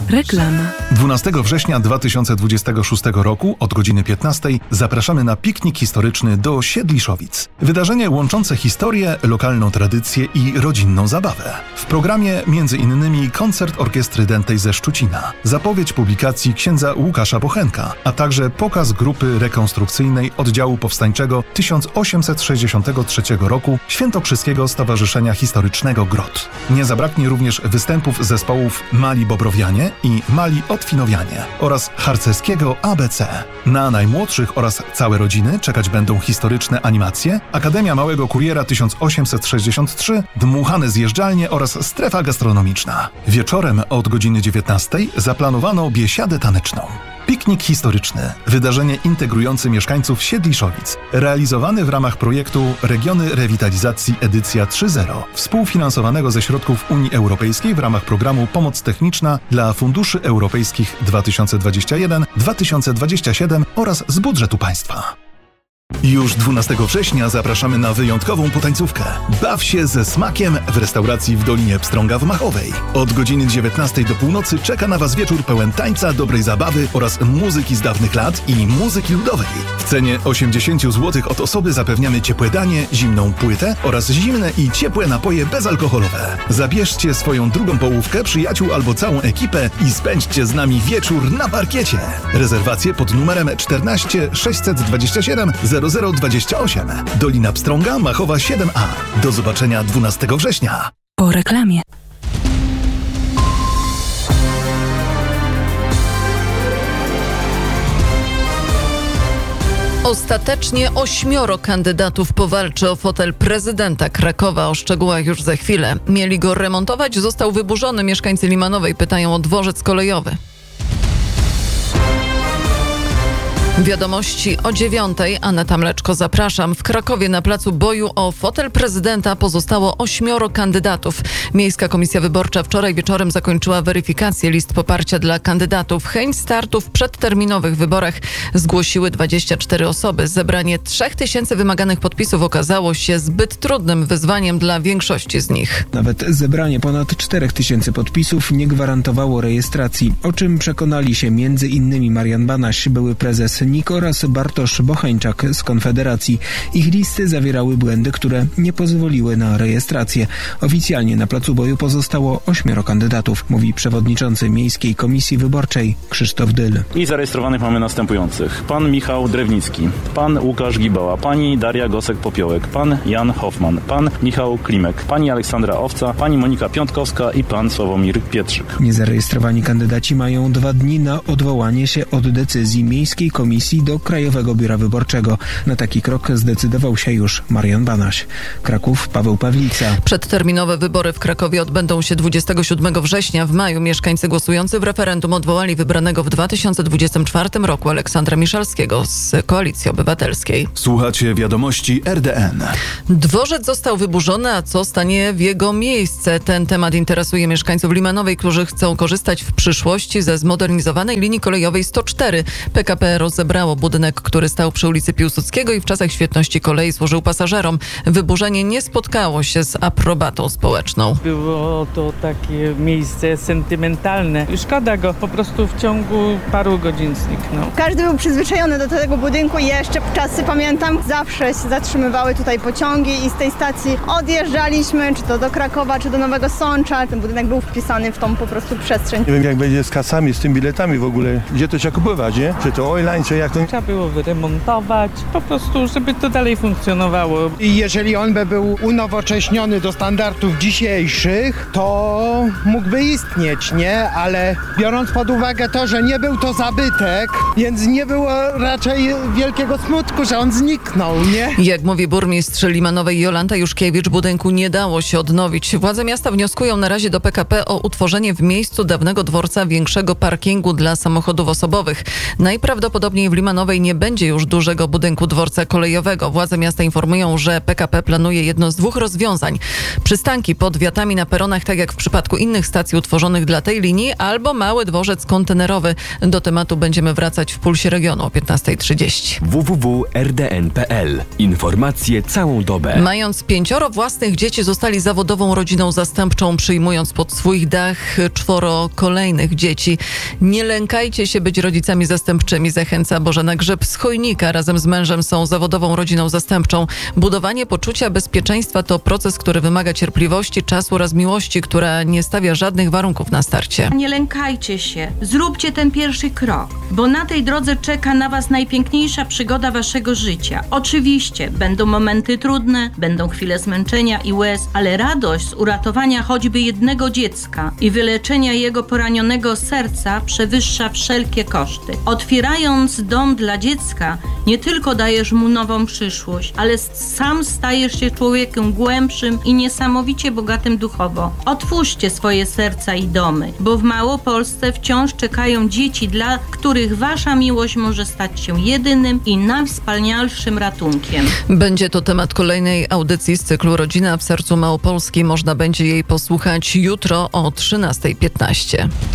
Reklama. 12 września 2026 roku od godziny 15 zapraszamy na piknik historyczny do Siedliszowic. Wydarzenie łączące historię, lokalną tradycję i rodzinną zabawę. W programie m.in. koncert orkiestry dętej ze Szczucina, zapowiedź publikacji księdza Łukasza Bochenka, a także pokaz grupy rekonstrukcyjnej Oddziału Powstańczego 1863 roku Świętokrzyskiego Stowarzyszenia Historycznego GROT. Nie zabraknie również występów zespołów Mali Bobrowianie i Mali Otwinowianie oraz harcerskiego ABC. Na najmłodszych oraz całe rodziny czekać będą historyczne animacje, Akademia Małego Kuriera 1863, dmuchane zjeżdżalnie oraz strefa gastronomiczna. Wieczorem od godziny 19 zaplanowano biesiadę taneczną. Piknik historyczny. Wydarzenie integrujące mieszkańców Siedliszowic. Realizowany w ramach projektu Regiony Rewitalizacji edycja 3.0, współfinansowanego ze środków Unii Europejskiej w ramach programu Pomoc Techniczna dla Funduszy Europejskich 2021-2027 oraz z budżetu państwa. Już 12 września zapraszamy na wyjątkową potańcówkę. Baw się ze smakiem w restauracji w Dolinie Pstrąga w Machowej. Od godziny 19 do północy czeka na Was wieczór pełen tańca, dobrej zabawy oraz muzyki z dawnych lat i muzyki ludowej. W cenie 80 zł od osoby zapewniamy ciepłe danie, zimną płytę oraz zimne i ciepłe napoje bezalkoholowe. Zabierzcie swoją drugą połówkę, przyjaciół albo całą ekipę i spędźcie z nami wieczór na parkiecie. Rezerwacje pod numerem 14 627 0028. Dolina Pstrąga, Machowa 7A. Do zobaczenia 12 września. Po reklamie. Ostatecznie 8 kandydatów powalczy o fotel prezydenta Krakowa. O szczegółach już za chwilę. Mieli go remontować, został wyburzony. Mieszkańcy Limanowej pytają o dworzec kolejowy. Wiadomości o 9:00. Aneta Mleczko, zapraszam. W Krakowie na placu boju o fotel prezydenta pozostało 8 kandydatów. Miejska Komisja Wyborcza wczoraj wieczorem zakończyła weryfikację list poparcia dla kandydatów. Chęć startu w przedterminowych wyborach zgłosiły 24 osoby. Zebranie 3000 wymaganych podpisów okazało się zbyt trudnym wyzwaniem dla większości z nich. Nawet zebranie ponad 4000 podpisów nie gwarantowało rejestracji, o czym przekonali się m.in. Marian Banaś, były prezes NIK oraz Bartosz Bocheńczak z Konfederacji. Ich listy zawierały błędy, które nie pozwoliły na rejestrację. Oficjalnie na placu boju pozostało 8 kandydatów, mówi przewodniczący Miejskiej Komisji Wyborczej Krzysztof Dyl. I zarejestrowanych mamy następujących. Pan Michał Drewnicki, pan Łukasz Gibała, pani Daria Gosek-Popiołek, pan Jan Hoffman, pan Michał Klimek, pani Aleksandra Owca, pani Monika Piątkowska i pan Sławomir Pietrzyk. Niezarejestrowani kandydaci mają 2 dni na odwołanie się od decyzji Miejskiej Komisji do Krajowego Biura Wyborczego. Na taki krok zdecydował się już Marian Banaś. Kraków, Paweł Pawlica. Przedterminowe wybory w Krakowie odbędą się 27 września. W maju mieszkańcy głosujący w referendum odwołali wybranego w 2024 roku Aleksandra Miszalskiego z Koalicji Obywatelskiej. Słuchacie wiadomości RDN. Dworzec został wyburzony, a co stanie w jego miejsce? Ten temat interesuje mieszkańców Limanowej, którzy chcą korzystać w przyszłości ze zmodernizowanej linii kolejowej 104. PKP rozebrało budynek, który stał przy ulicy Piłsudskiego i w czasach świetności kolei służył pasażerom. Wyburzenie nie spotkało się z aprobatą społeczną. Było to takie miejsce sentymentalne. Szkoda go, po prostu w ciągu paru godzin zniknął. Każdy był przyzwyczajony do tego budynku i jeszcze czasy, pamiętam, zawsze się zatrzymywały tutaj pociągi i z tej stacji odjeżdżaliśmy, czy to do Krakowa, czy do Nowego Sącza. Ten budynek był wpisany w tą po prostu przestrzeń. Nie wiem, jak będzie z kasami, z tymi biletami w ogóle, gdzie to trzeba kupować, nie? Czy to Oiline, czy jak to? Trzeba było wyremontować, po prostu, żeby to dalej funkcjonowało. I jeżeli on by był unowocześniony do standardów dzisiejszych, to mógłby istnieć, nie? Ale biorąc pod uwagę to, że nie był to zabytek, więc nie było raczej wielkiego smutku, że on zniknął, nie? Jak mówi burmistrz Limanowej Jolanta Juszkiewicz, budynku nie dało się odnowić. Władze miasta wnioskują na razie do PKP o utworzenie w miejscu dawnego dworca większego parkingu dla samochodów osobowych. Najprawdopodobniej w Limanowej nie będzie już dużego budynku dworca kolejowego. Władze miasta informują, że PKP planuje jedno z 2 rozwiązań. Przystanki pod wiatami na peronach, tak jak w przypadku innych stacji utworzonych dla tej linii, albo mały dworzec kontenerowy. Do tematu będziemy wracać w Pulsie Regionu o 15:30. www.rdn.pl. Informacje całą dobę. Mając 5 własnych dzieci, zostali zawodową rodziną zastępczą, przyjmując pod swój dach 4 kolejnych dzieci. Nie lękajcie się być rodzicami zastępczymi, zachęca Bożena Grzyb z Chojnika. Razem z mężem są zawodową rodziną zastępczą. Budowanie poczucia bezpieczeństwa to proces, który wymaga cierpliwości, czasu oraz miłości, która nie stawia żadnych warunków na starcie. Nie lękajcie się, zróbcie ten pierwszy krok, bo na tej drodze czeka na was najpiękniejsza przygoda waszego życia. Oczywiście będą momenty trudne, będą chwile zmęczenia i łez, ale radość z uratowania choćby jednego dziecka i wyleczenia jego poranionego serca przewyższa wszelkie koszty. Otwierając dom dla dziecka, nie tylko dajesz mu nową przyszłość, ale sam stajesz się człowiekiem głębszym i niesamowicie bogatym duchowo. Otwórzcie swoje serca i domy, bo w Małopolsce wciąż czekają dzieci, dla których wasza miłość może stać się jedynym i najwspanialszym ratunkiem. Będzie to temat kolejnej audycji z cyklu Rodzina w sercu Małopolski. Można będzie jej posłuchać jutro o 13:15.